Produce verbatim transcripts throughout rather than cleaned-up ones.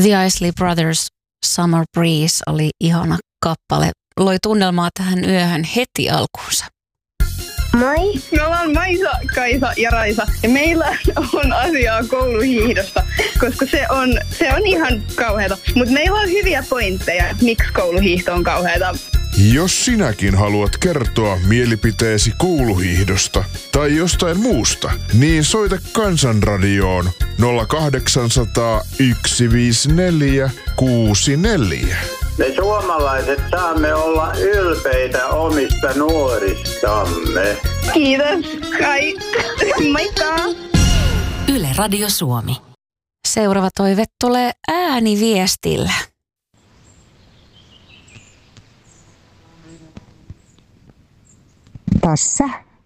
The Isley Brothers Summer Breeze oli ihana kappale. Loi tunnelmaa tähän yöhön heti alkuunsa. Moi. Me ollaan Maisa, Kaisa ja Raisa ja meillä on asiaa kouluhiihdosta, koska se on, se on ihan kauheata. Mutta meillä on hyviä pointteja, miksi kouluhiihto on kauheata. Jos sinäkin haluat kertoa mielipiteesi kouluhiihdosta tai jostain muusta, niin soita Kansanradioon nolla kahdeksan nolla nolla yksi viisi neljä kuusi neljä. Me suomalaiset saamme olla ylpeitä omista nuoristamme. Kiitos. Kai. Moikka. Yle Radio Suomi. Seuraava toive tulee ääniviestillä. Tässä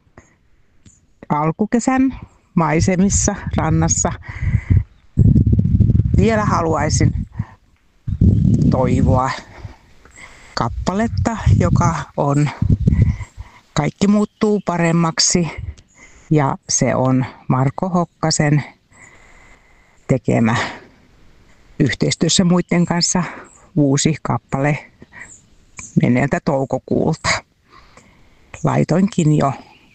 alkukesän maisemissa rannassa vielä haluaisin toivoa kappaletta, joka on Kaikki muuttuu paremmaksi, ja se on Marko Hokkasen tekemä yhteistyössä muiden kanssa uusi kappale menneeltä toukokuulta. Laitoinkin jo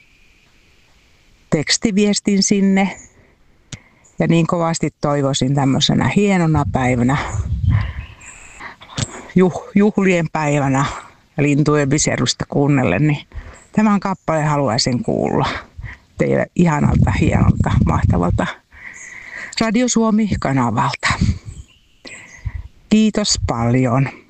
tekstiviestin sinne ja niin kovasti toivoisin tämmöisenä hienona päivänä, juh, juhlien päivänä lintujen viserusta kuunnellen, niin tämän kappaleen haluaisin kuulla teille ihanalta, hienolta, mahtavalta Radio Suomi-kanavalta. Kiitos paljon.